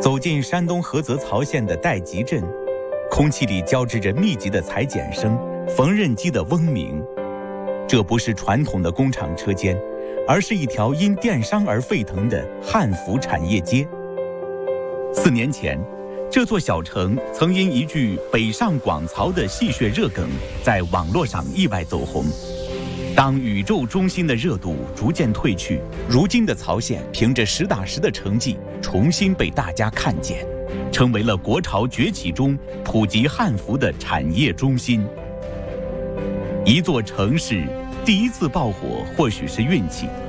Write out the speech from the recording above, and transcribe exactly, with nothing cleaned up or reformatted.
走进山东菏泽曹县的代集镇，空气里交织着密集的裁剪声、缝纫机的嗡鸣。这不是传统的工厂车间，而是一条因电商而沸腾的汉服产业街。四年前，这座小城曾因一句北上广曹的戏谑热梗，在网络上意外走红。当宇宙中心的热度逐渐褪去，如今的曹县凭着实打实的成绩，重新被大家看见，成为了国潮崛起中普及汉服的产业中心。一座城市第一次爆火或许是运气，